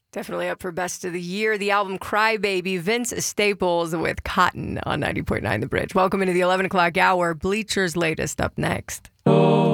Definitely up for Best of the Year. The album Crybaby, Vince Staples with Cotton on 90.9 The Bridge. Welcome into the 11 o'clock hour. Bleacher's latest up next.